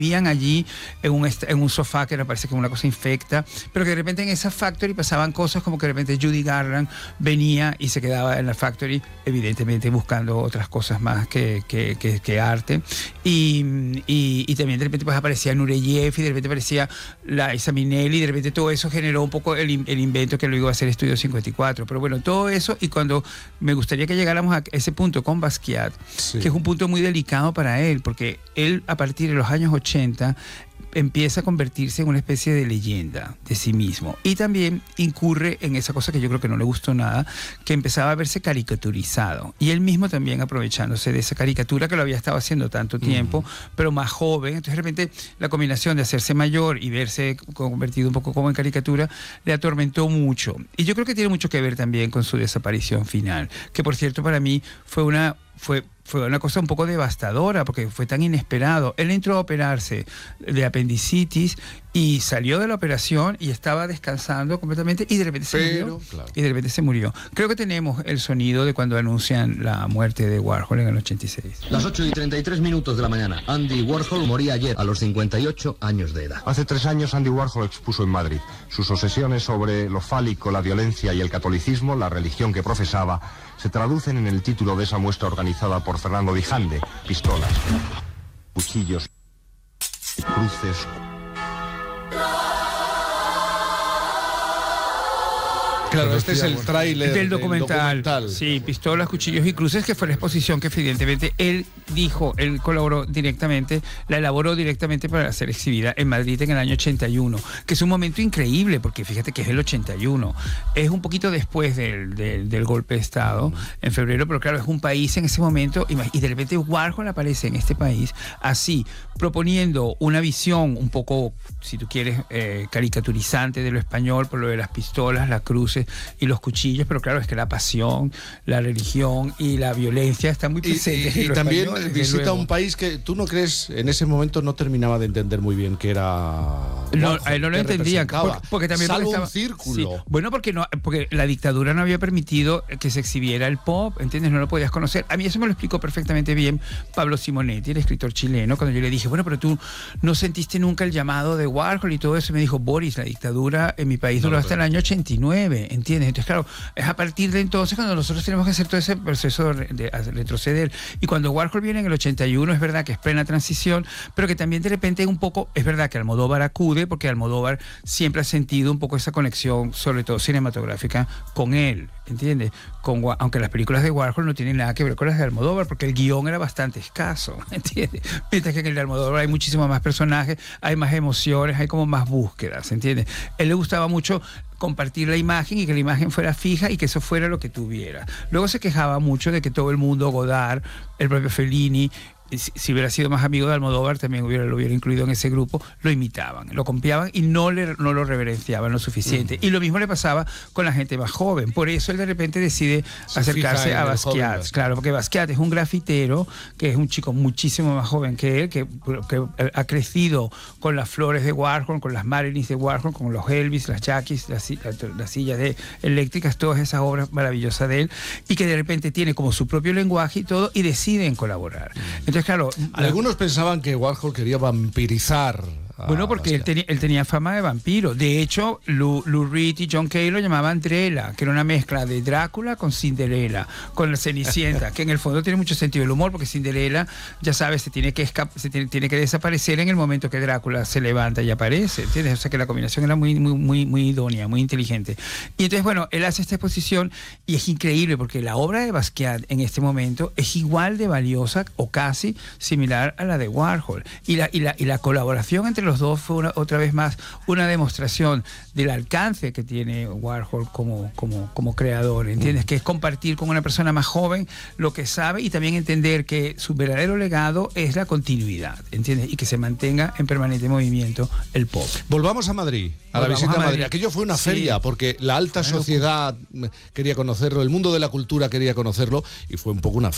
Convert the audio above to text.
vivían allí en un sofá que me parece que una cosa infecta, pero que de repente en esa factory pasaban cosas como que de repente Judy Garland venía y se quedaba en la factory, evidentemente buscando otras cosas más que arte, y también de repente pues aparecía Nureyev y de repente aparecía Liza Minnelli, y de repente todo eso generó un poco el invento que luego iba a ser Estudio 54, pero bueno, todo eso, y cuando me gustaría que llegáramos a ese punto con Basquiat, sí, que es un punto muy delicado para él, porque él a partir de los años 80 empieza a convertirse en una especie de leyenda de sí mismo, y también incurre en esa cosa que yo creo que no le gustó nada, que empezaba a verse caricaturizado, y él mismo también aprovechándose de esa caricatura que lo había estado haciendo tanto tiempo, pero más joven. Entonces de repente la combinación de hacerse mayor y verse convertido un poco como en caricatura le atormentó mucho, y yo creo que tiene mucho que ver también con su desaparición final, que por cierto para mí fue una cosa un poco devastadora, porque fue tan inesperado. Él entró a operarse de apendicitis y salió de la operación y estaba descansando completamente, y de repente se murió. Claro. Y de repente se murió. Creo que tenemos el sonido de cuando anuncian la muerte de Warhol en el 86. Las 8:33 de la mañana. Andy Warhol moría ayer a los 58 años de edad. Hace 3 años Andy Warhol expuso en Madrid. Sus obsesiones sobre lo fálico, la violencia y el catolicismo, la religión que profesaba, se traducen en el título de esa muestra organizada por Fernando Dijande: pistolas, cuchillos, cruces. Claro, este es el tráiler del documental. Sí, pistolas, cuchillos y cruces, que fue la exposición que evidentemente él colaboró directamente, la elaboró directamente para ser exhibida en Madrid en el año 81, que es un momento increíble, porque fíjate que es el 81, es un poquito después del golpe de Estado, en febrero, pero claro, es un país en ese momento, y de repente Warhol aparece en este país así, proponiendo una visión un poco, si tú quieres, caricaturizante de lo español, por lo de las pistolas, las cruces y los cuchillos, pero claro, es que la pasión, la religión y la violencia están muy presentes. Y también visita un país que tú no crees, en ese momento no terminaba de entender muy bien qué era. No, a él no lo entendía, porque también salvo estaba, un círculo. Sí, bueno, porque la dictadura no había permitido que se exhibiera el pop, ¿entiendes? No lo podías conocer. A mí eso me lo explicó perfectamente bien Pablo Simonetti, el escritor chileno, cuando yo le dije, bueno, pero tú no sentiste nunca el llamado de Warhol y todo eso, y me dijo, Boris, la dictadura en mi país duró hasta el año 89, ¿entiendes? Entonces, claro, es a partir de entonces cuando nosotros tenemos que hacer todo ese proceso de retroceder. Y cuando Warhol viene en el 81, es verdad que es plena transición, pero que también de repente un poco, es verdad que Almodóvar acude, porque Almodóvar siempre ha sentido un poco esa conexión, sobre todo cinematográfica, con él, ¿entiendes? Aunque las películas de Warhol no tienen nada que ver con las de Almodóvar, porque el guión era bastante escaso, ¿entiendes? Mientras que en el de Almodóvar hay muchísimos más personajes, hay más emociones, hay como más búsquedas, ¿entiendes? A él le gustaba mucho compartir la imagen y que la imagen fuera fija y que eso fuera lo que tuviera. Luego se quejaba mucho de que todo el mundo, Godard, el propio Fellini, si hubiera sido más amigo de Almodóvar, también lo hubiera incluido en ese grupo, lo imitaban, lo copiaban y no lo reverenciaban lo suficiente. Y lo mismo le pasaba con la gente más joven. Por eso él de repente decide acercarse a Basquiat. Claro, porque Basquiat es un grafitero, que es un chico muchísimo más joven que él, que ha crecido con las flores de Warhol, con las Marilyns de Warhol, con los Elvis, las Jackies, las sillas eléctricas, todas esas obras maravillosas de él, y que de repente tiene como su propio lenguaje y todo, y deciden colaborar. Entonces, claro, algunos pensaban que Warhol quería vampirizar. Bueno, porque él tenía fama de vampiro. De hecho, Lou Reed y John Kay lo llamaban Drella, que era una mezcla de Drácula con Cinderella, con la Cenicienta, que en el fondo tiene mucho sentido del humor, porque Cinderella, ya sabes, tiene que desaparecer en el momento que Drácula se levanta y aparece, ¿entiendes? O sea que la combinación era muy idónea, muy inteligente. Y entonces, bueno, él hace esta exposición y es increíble, porque la obra de Basquiat en este momento es igual de valiosa o casi similar a la de Warhol. Y la colaboración entre los dos fue otra vez más una demostración del alcance que tiene Warhol como creador, ¿entiendes? Que es compartir con una persona más joven lo que sabe, y también entender que su verdadero legado es la continuidad, ¿entiendes? Y que se mantenga en permanente movimiento el pop. Volvamos a Madrid, la visita a Madrid. Aquello fue una feria, porque la alta sociedad quería conocerlo, el mundo de la cultura quería conocerlo, y fue un poco una feria.